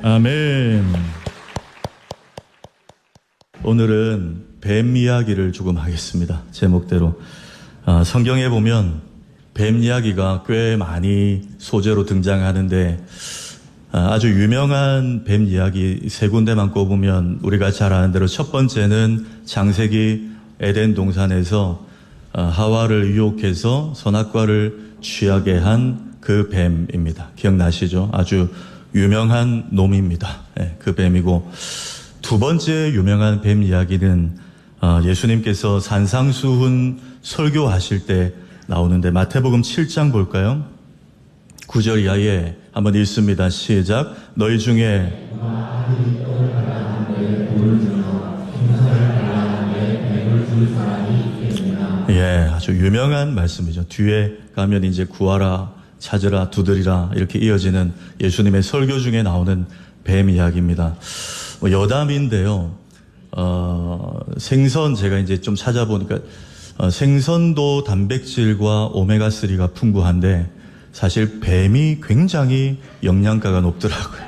아멘. 오늘은 뱀 이야기를 조금 하겠습니다. 제목대로. 성경에 보면 뱀 이야기가 꽤 많이 소재로 등장하는데 아주 유명한 뱀 이야기 세 군데만 꼽으면 우리가 잘 아는 대로 첫 번째는 창세기 에덴 동산에서 하와를 유혹해서 선악과를 취하게 한 그 뱀입니다. 기억나시죠? 아주 유명한 놈입니다. 그 뱀이고, 두 번째 유명한 뱀 이야기는 예수님께서 산상수훈 설교하실 때 나오는데 마태복음 7장 볼까요? 9절 이하에 한번 읽습니다. 시작. 너희 중에 아주 유명한 말씀이죠. 뒤에 가면 이제 구하라, 찾으라, 두드리라 이렇게 이어지는 예수님의 설교 중에 나오는 뱀 이야기입니다. 여담인데요. 생선 제가 이제 좀 찾아보니까 생선도 단백질과 오메가3가 풍부한데 사실 뱀이 굉장히 영양가가 높더라고요.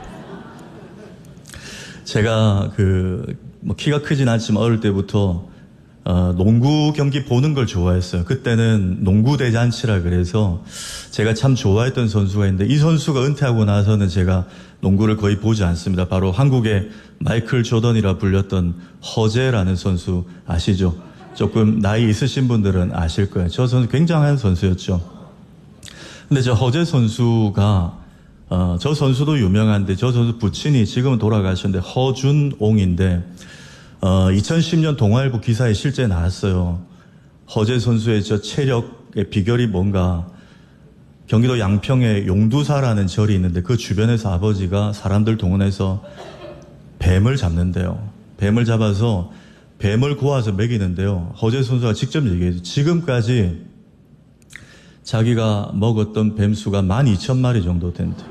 제가 키가 크진 않지만 어릴 때부터 농구 경기 보는 걸 좋아했어요. 그때는 농구 대잔치라 그래서 제가 참 좋아했던 선수가 있는데 이 선수가 은퇴하고 나서는 제가 농구를 거의 보지 않습니다. 바로 한국의 마이클 조던이라 불렸던 허재라는 선수 아시죠? 조금 나이 있으신 분들은 아실 거예요. 저 선수 굉장한 선수였죠. 근데 저 허재 선수가 저 선수도 유명한데 저 선수 부친이 지금은 돌아가셨는데 허준옹인데 2010년 동아일보 기사에 실제 나왔어요. 허재 선수의 저 체력의 비결이 뭔가, 경기도 양평에 용두사라는 절이 있는데 그 주변에서 아버지가 사람들 동원해서 뱀을 잡는데요. 뱀을 잡아서 뱀을 구워서 먹이는데요. 허재 선수가 직접 얘기해요. 지금까지 자기가 먹었던 뱀 수가 12,000마리 정도 된대요.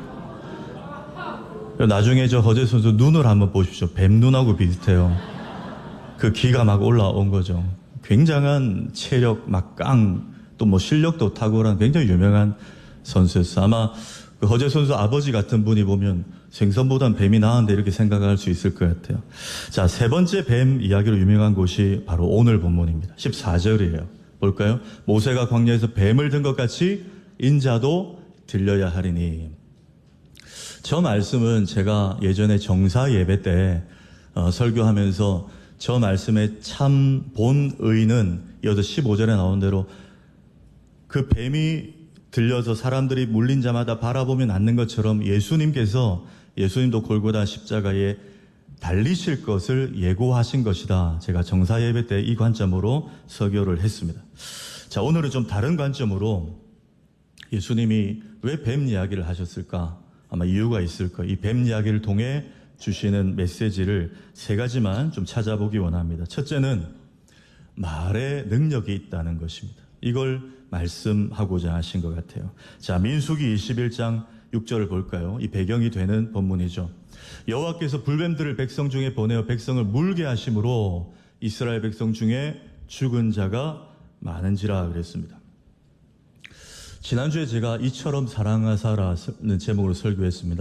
나중에 저 허재 선수 눈을 한번 보십시오. 뱀 눈하고 비슷해요. 그 기가 막 올라온 거죠. 굉장한 체력, 또 실력도 탁월한 굉장히 유명한 선수였어요. 아마 그 허재 선수 아버지 같은 분이 보면 생선보단 뱀이 나은데 이렇게 생각할 수 있을 것 같아요. 자, 세 번째 뱀 이야기로 유명한 곳이 바로 오늘 본문입니다. 14절이에요. 볼까요? 모세가 광야에서 뱀을 든 것 같이 인자도 들려야 하리니. 저 말씀은 제가 예전에 정사 예배 때 설교하면서 저 말씀의 참 본의는 이어서 15절에 나온 대로 그 뱀이 들려서 사람들이 물린 자마다 바라보면 낫는 것처럼 예수님도 골고다 십자가에 달리실 것을 예고하신 것이다. 제가 정사 예배 때 이 관점으로 설교를 했습니다. 자, 오늘은 좀 다른 관점으로 예수님이 왜 뱀 이야기를 하셨을까? 아마 이유가 있을 거예요. 이 뱀 이야기를 통해 주시는 메시지를 세 가지만 좀 찾아보기 원합니다. 첫째는 말의 능력이 있다는 것입니다. 이걸 말씀하고자 하신 것 같아요. 자, 민수기 21장 6절을 볼까요? 이 배경이 되는 본문이죠. 여호와께서 불뱀들을 백성 중에 보내어 백성을 물게 하심으로 이스라엘 백성 중에 죽은 자가 많은지라 그랬습니다. 지난주에 제가 이처럼 사랑하사라는 제목으로 설교했습니다.